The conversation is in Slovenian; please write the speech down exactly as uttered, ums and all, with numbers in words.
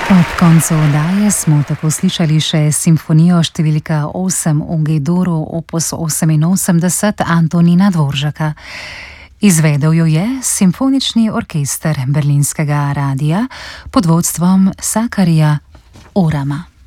Ob koncu oddaje smo tako slišali še simfonijo številka osem v G-duru opus oseminosemdeset Antonina Dvoržaka. Izvedel jo je Simfonični orkester Berlinskega radia pod vodstvom Sakarija Orama.